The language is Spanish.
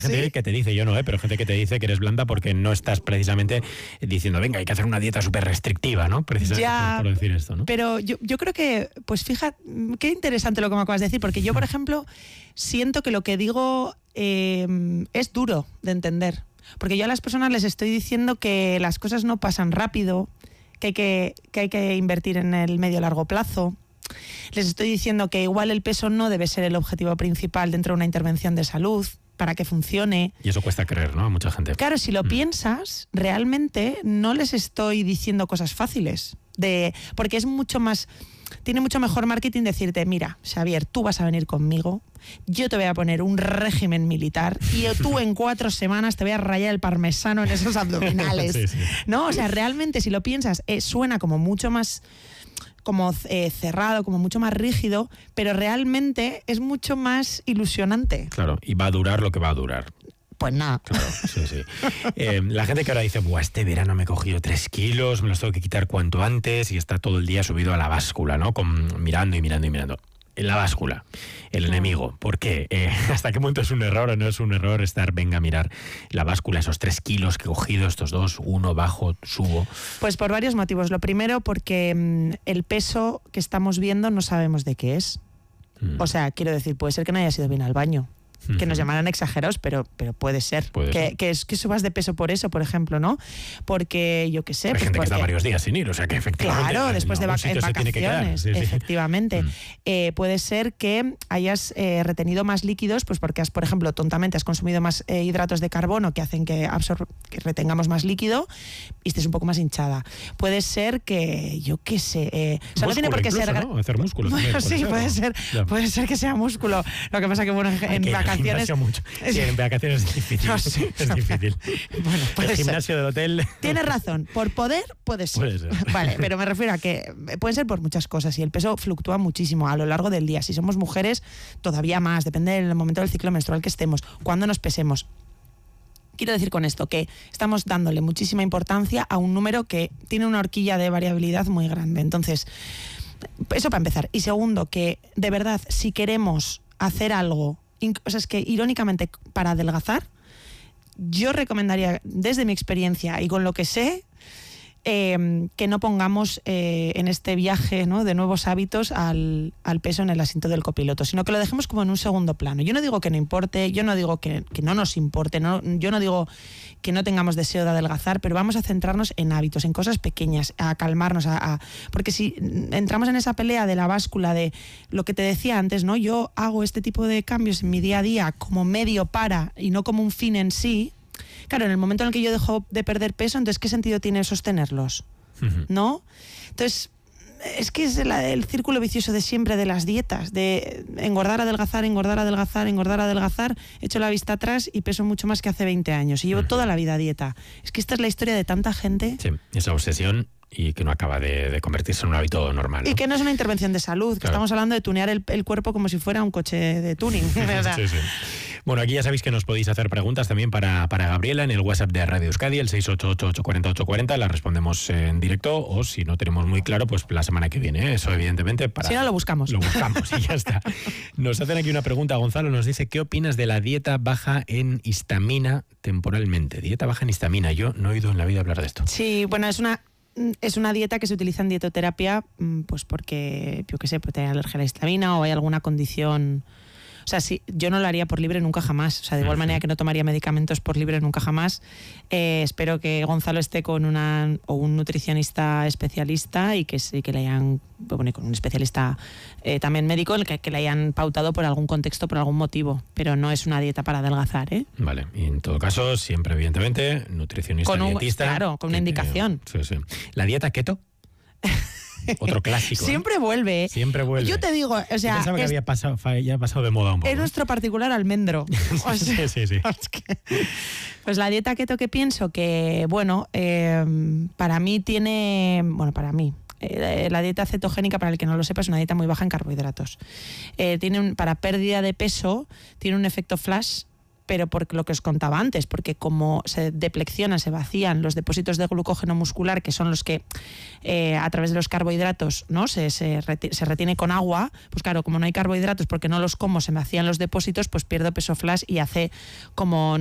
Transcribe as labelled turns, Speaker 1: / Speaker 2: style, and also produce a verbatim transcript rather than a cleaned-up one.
Speaker 1: Gente
Speaker 2: ¿Sí?
Speaker 1: que te dice, yo no, ¿eh? pero gente que te dice que eres blanda porque no estás precisamente diciendo, venga, hay que hacer una dieta súper restrictiva, ¿no? Precisamente
Speaker 2: Ya,
Speaker 1: por, por decir esto, ¿no?
Speaker 2: Pero yo, yo creo que, pues fíjate, qué interesante lo que me acabas de decir, porque yo, por ejemplo, siento que lo que digo eh, es duro de entender. Porque yo a las personas les estoy diciendo que las cosas no pasan rápido, que hay que, que, hay que invertir en el medio-largo plazo. Les estoy diciendo que igual el peso no debe ser el objetivo principal dentro de una intervención de salud para que funcione.
Speaker 1: Y eso cuesta creer, ¿no? A mucha gente.
Speaker 2: Claro, si lo
Speaker 1: Mm.
Speaker 2: piensas, realmente no les estoy diciendo cosas fáciles. De, porque es mucho más... Tiene mucho mejor marketing decirte, mira, Xavier, tú vas a venir conmigo, yo te voy a poner un régimen militar y tú en cuatro semanas te voy a rayar el parmesano en esos abdominales.
Speaker 1: Sí, sí.
Speaker 2: ¿No? O sea, realmente, si lo piensas, eh, suena como mucho más... como eh, cerrado, como mucho más rígido, pero realmente es mucho más ilusionante.
Speaker 1: Claro, y va a durar lo que va a durar.
Speaker 2: Pues nada.
Speaker 1: Claro, sí, sí. Eh, la gente que ahora dice, buah, este verano me he cogido tres kilos, me los tengo que quitar cuanto antes, y está todo el día subido a la báscula, ¿no? Con, mirando y mirando y mirando. En la báscula, el enemigo. ¿Por qué? Eh, ¿Hasta qué punto es un error o no es un error estar, venga a mirar la báscula, esos tres kilos que he cogido, estos dos, uno, bajo, subo?
Speaker 2: Pues por varios motivos. Lo primero, porque mmm, el peso que estamos viendo no sabemos de qué es.
Speaker 1: Mm.
Speaker 2: O sea, quiero decir, puede ser que no haya sido bien al baño. Que nos llamarán exagerados, pero, pero puede ser.
Speaker 1: Puede
Speaker 2: que,
Speaker 1: ser.
Speaker 2: Que, es, que subas de peso por eso, por ejemplo, ¿no? Porque, yo qué sé...
Speaker 1: Hay
Speaker 2: pues
Speaker 1: gente
Speaker 2: porque,
Speaker 1: que está varios días sin ir, o sea que efectivamente...
Speaker 2: Claro, después de
Speaker 1: en algún
Speaker 2: vac- en
Speaker 1: sitio se tiene que quedar.
Speaker 2: vacaciones,
Speaker 1: Sí, sí.
Speaker 2: efectivamente.
Speaker 1: Mm.
Speaker 2: Eh, puede ser que hayas eh, retenido más líquidos, pues porque has, por ejemplo, tontamente has consumido más eh, hidratos de carbono que hacen que, absor- que retengamos más líquido y estés un poco más hinchada. Puede ser que, yo qué sé... Eh, o sea, no tiene por qué
Speaker 1: Músculo
Speaker 2: ser...
Speaker 1: incluso, ¿no? Hacer músculo también,
Speaker 2: Bueno,
Speaker 1: puede
Speaker 2: sí,
Speaker 1: ser,
Speaker 2: puede
Speaker 1: ¿no?
Speaker 2: ser,
Speaker 1: Ya.
Speaker 2: puede ser que sea músculo. Lo que pasa que, bueno, en,
Speaker 1: Hay
Speaker 2: en
Speaker 1: que ir al
Speaker 2: vacaciones...
Speaker 1: gimnasio mucho. Sí, en vacaciones es difícil.
Speaker 2: No, sí,
Speaker 1: es difícil.
Speaker 2: Bueno, puede
Speaker 1: El
Speaker 2: ser.
Speaker 1: gimnasio del hotel...
Speaker 2: Tienes razón, por poder puede ser.
Speaker 1: Puede ser.
Speaker 2: Vale, pero me refiero a que pueden ser por muchas cosas y el peso fluctúa muchísimo a lo largo del día. Si somos mujeres, todavía más, depende del momento del ciclo menstrual que estemos, cuándo nos pesemos. Quiero decir con esto que estamos dándole muchísima importancia a un número que tiene una horquilla de variabilidad muy grande. Entonces, eso para empezar. Y segundo, que de verdad, si queremos hacer algo, o sea, es que irónicamente para adelgazar, yo recomendaría, desde mi experiencia y con lo que sé, eh, que no pongamos eh, en este viaje, ¿no?, de nuevos hábitos al, al peso en el asiento del copiloto, sino que lo dejemos como en un segundo plano. Yo no digo que no importe, yo no digo que, que no nos importe, no, yo no digo que no tengamos deseo de adelgazar, pero vamos a centrarnos en hábitos, en cosas pequeñas, a calmarnos, a, a, porque si entramos en esa pelea de la báscula, de lo que te decía antes, ¿no?, yo hago este tipo de cambios en mi día a día como medio para y no como un fin en sí. Claro, en el momento en el que yo dejo de perder peso, entonces ¿qué sentido tiene sostenerlos?
Speaker 1: Ujú.
Speaker 2: ¿No? Entonces, es que es el, el círculo vicioso de siempre de las dietas, de engordar, adelgazar, engordar, adelgazar, engordar, adelgazar. He hecho la vista atrás y peso mucho más que hace veinte años. Y llevo
Speaker 1: Ujú.
Speaker 2: toda la vida a dieta. Es que esta es la historia de tanta gente.
Speaker 1: Sí, esa obsesión y que no acaba de, de convertirse en un hábito normal, ¿no?
Speaker 2: Y que no es una intervención de salud, que
Speaker 1: Claro.
Speaker 2: estamos hablando de tunear el, el cuerpo como si fuera un coche de tuning. O sea,
Speaker 1: Sí, sí. Bueno, aquí ya sabéis que nos podéis hacer preguntas también para, para Gabriela en el WhatsApp de Radio Euskadi, el seis ocho ocho, ocho cuatro cero, ocho cuatro cero. Las respondemos en directo o si no tenemos muy claro, pues la semana que viene. ¿eh? Eso evidentemente para...
Speaker 2: Si no, lo buscamos.
Speaker 1: Lo buscamos y ya está. Nos hacen aquí una pregunta. Gonzalo nos dice, ¿qué opinas de la dieta baja en histamina temporalmente? Dieta baja en histamina. Yo no he oído en la vida hablar de esto.
Speaker 2: Sí, bueno, es una... Es una dieta que se utiliza en dietoterapia, pues porque, yo qué sé, puede tener alergia a la histamina o hay alguna condición. O sea, sí, yo no lo haría por libre nunca jamás. O sea, de igual
Speaker 1: Ujú.
Speaker 2: manera que no tomaría medicamentos por libre nunca jamás. Eh, espero que Gonzalo esté con una o un nutricionista especialista y que, sí, que le hayan, bueno, con un especialista eh, también médico, el que, que le hayan pautado por algún contexto, por algún motivo. Pero no es una dieta para adelgazar, ¿eh?
Speaker 1: Vale, y en todo caso, siempre evidentemente, nutricionista,
Speaker 2: Con un-
Speaker 1: dietista.
Speaker 2: claro, con una
Speaker 1: que te-
Speaker 2: indicación.
Speaker 1: Sí, sí. La dieta keto, otro clásico. ¿eh?
Speaker 2: Siempre vuelve.
Speaker 1: Siempre vuelve.
Speaker 2: Yo te digo, o
Speaker 1: Yo
Speaker 2: sea,
Speaker 1: pensaba que
Speaker 2: es-
Speaker 1: había pasado, fa- ya ha pasado de moda un poco.
Speaker 2: es nuestro particular almendro. O sea,
Speaker 1: Sí, sí, sí.
Speaker 2: es que- pues la dieta keto, que pienso que, bueno, eh, para mí tiene, bueno, para mí, eh, la dieta cetogénica, para el que no lo sepa, es una dieta muy baja en carbohidratos. Eh, tiene un- para pérdida de peso, tiene un efecto flash, pero por lo que os contaba antes, porque como se depleccionan, se vacían los depósitos de glucógeno muscular, que son los que eh, a través de los carbohidratos, ¿no? se, se, reti- se retiene con agua, pues claro, como no hay carbohidratos porque no los como, se me hacían los depósitos, pues pierdo peso flash y hace como